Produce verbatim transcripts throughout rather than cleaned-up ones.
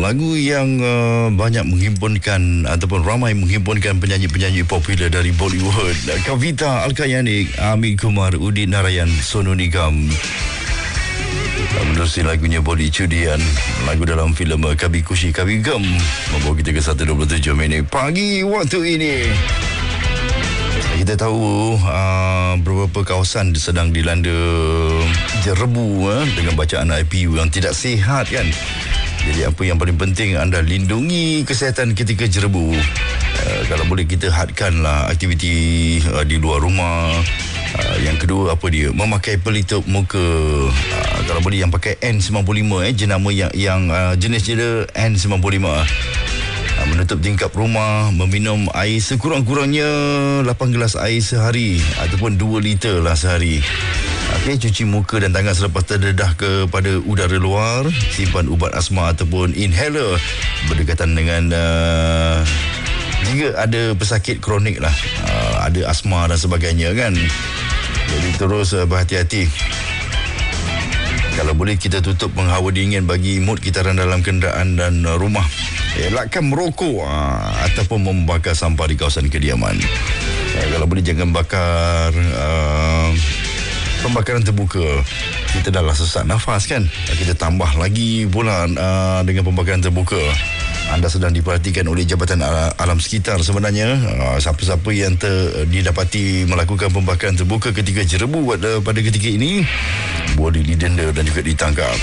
lagu yang uh, banyak menghimpunkan ataupun ramai menghimpunkan penyanyi-penyanyi popular dari Bollywood. Kavita Alkayanik, Amit Kumar, Udit Narayan, Sonu Nigam. Menerusi lagunya Body Cudian, lagu dalam filem Kabi Kushi Kabi Gem, membawa kita ke satu dua puluh tujuh minit pagi waktu ini. Kita tahu uh, beberapa kawasan sedang dilanda jerebu uh, dengan bacaan I P U yang tidak sihat kan. Jadi apa yang paling penting, anda lindungi kesihatan ketika jerebu. Uh, kalau boleh kita hadkanlah aktiviti uh, di luar rumah. Uh, yang kedua apa dia? Memakai pelitup muka. Uh, kalau boleh yang pakai N sembilan puluh lima eh jenama yang yang uh, jenis dia N sembilan puluh lima. Menutup tingkap rumah, meminum air sekurang-kurangnya lapan gelas air sehari ataupun dua liter lah sehari. Okey, cuci muka dan tangan selepas terdedah kepada udara luar, simpan ubat asma ataupun inhaler berdekatan dengan uh, jika ada pesakit kronik lah, uh, ada asma dan sebagainya kan. Jadi terus uh, berhati-hati. Kalau boleh kita tutup penghawa dingin bagi mood kitaran dalam kenderaan dan uh, rumah. Elakkan merokok aa, ataupun membakar sampah di kawasan kediaman. Eh, kalau boleh jangan bakar aa, pembakaran terbuka. Kita dah lah sesak nafas kan. Kita tambah lagi pula aa, dengan pembakaran terbuka. Anda sedang diperhatikan oleh Jabatan Alam Sekitar sebenarnya. Aa, siapa-siapa yang ter, didapati melakukan pembakaran terbuka ketika jerebu pada ketika ini boleh didenda dan juga ditangkap.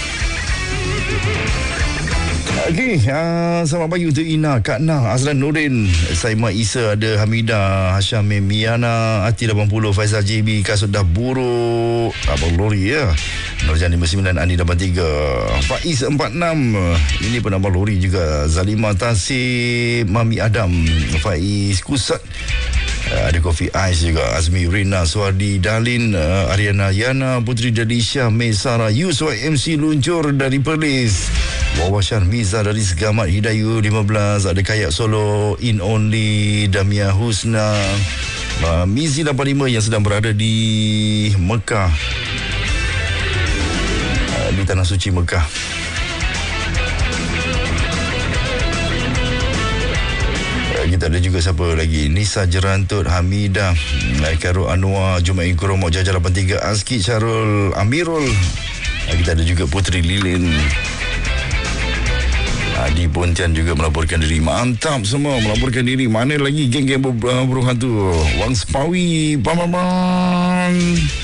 Okey, uh, selamat pagi untuk Ina, Kak Nah, Azlan Nurin, Saimah Isa, ada Hamidah, Hasham Miana, Ati lapan puluh, Faizal J B, Kasut dah buruk, Abang Lori ya, Nurjan lima sembilan, Ani lapan tiga, Faiz empat enam, ini pun Abang Lori juga, Zalimah Tasib, Mami Adam, Faiz Kusat, Uh, ada Kofi Ais juga, Azmi Rina, Suardi Dalin, uh, Ariana Yana, Putri Dalisha, May Sarah, Yusuf M C Luncur dari Perlis, Wawashan Miza dari Segamat Hidayu lima belas, ada Kayak Solo, In Only, Damia Husna, uh, Mizi lapan lima yang sedang berada di Mekah, uh, di Tanah Suci Mekah. Kita ada juga siapa lagi, Nisa Jerantut, Hamidah, Karul Anwar, Jumain Kuromok, Jajar lapan tiga, Azki Syarul, Amirul. Kita ada juga Putri Lilin, Adi Pontian juga melaporkan diri. Mantap semua melaporkan diri. Mana lagi geng-geng beruhan tu? Wang Sepawi, bang bang bang.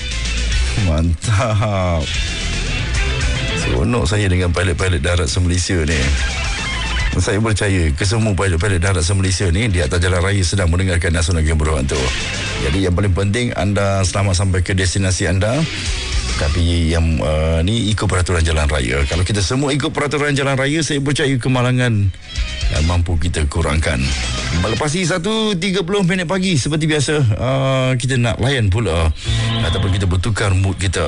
Mantap. Seronok saya dengan pilot-pilot darat se-Malaysia ni. Saya percaya kesemua pilot-pilot darat se-Malaysia ni di atas jalan raya sedang mendengarkan Nasional Game Beruhan tu. Jadi yang paling penting anda selamat sampai ke destinasi anda. Tapi yang uh, ni ikut peraturan jalan raya. Kalau kita semua ikut peraturan jalan raya, saya percaya kemalangan uh, mampu kita kurangkan. Lepas ni satu tiga puluh minit pagi seperti biasa, uh, kita nak layan pula ataupun kita bertukar mood kita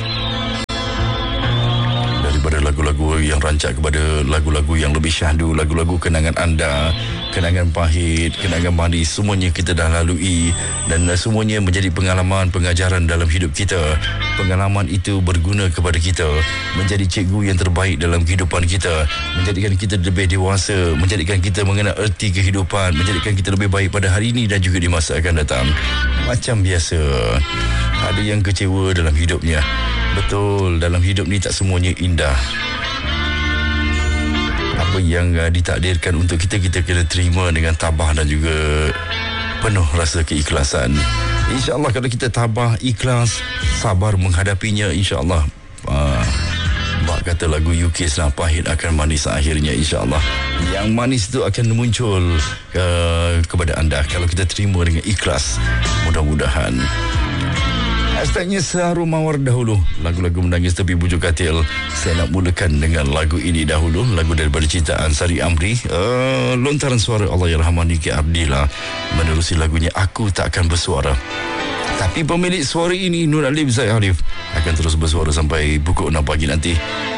daripada lagu-lagu yang rancak kepada lagu-lagu yang lebih syahdu, lagu-lagu kenangan anda, kenangan pahit, kenangan manis, semuanya kita dah lalui dan semuanya menjadi pengalaman, pengajaran dalam hidup kita. Pengalaman itu berguna kepada kita, menjadi cikgu yang terbaik dalam kehidupan kita, menjadikan kita lebih dewasa, menjadikan kita mengenal erti kehidupan, menjadikan kita lebih baik pada hari ini dan juga di masa akan datang. Macam biasa, ada yang kecewa dalam hidupnya. Betul, dalam hidup ni tak semuanya indah. Apa yang uh, ditakdirkan untuk kita, kita kena terima dengan tabah dan juga penuh rasa keikhlasan. InsyaAllah kalau kita tabah, ikhlas, sabar menghadapinya, insyaAllah uh, Mak kata lagu U K Selang Pahit akan manis akhirnya, insyaAllah. Yang manis itu akan muncul uh, kepada anda kalau kita terima dengan ikhlas. Mudah-mudahan. Hashtagnya Seharum Mawar dahulu, lagu-lagu menangis tepi bujuk katil. Saya nak mulakan dengan lagu ini dahulu, lagu daripada ciptaan Sari Amri, uh, lontaran suara Allahyarham Niki Ardila, menerusi lagunya Aku Tak Akan Bersuara. Tapi pemilik suara ini, Nur Alif Zaid Arif, akan terus bersuara sampai pukul enam pagi nanti.